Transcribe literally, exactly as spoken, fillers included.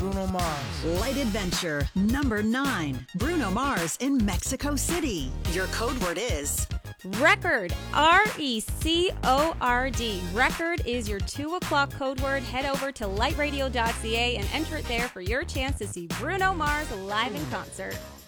Bruno Mars. Light Adventure, number nine. Bruno Mars in Mexico City. Your code word is Record, R E C O R D. Record is your two o'clock code word. Head over to light radio dot c a and enter it there for your chance to see Bruno Mars live in concert.